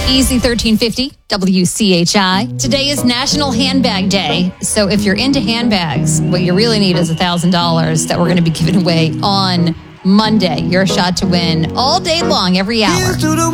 Easy 1350, WCHI. Today is National Handbag Day. So if you're into handbags, what you really need is $1,000 that we're going to be giving away on Monday. Your shot to win all day long, every hour.